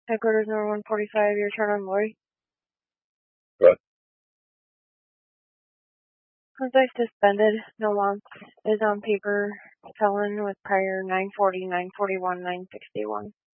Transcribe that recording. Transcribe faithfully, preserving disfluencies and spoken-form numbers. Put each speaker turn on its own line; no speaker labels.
Headquarters number one forty-five, your turn on Lori.
Good.
Contact suspended. No launch is on paper felon with prior nine forty, nine forty-one, nine sixty-one.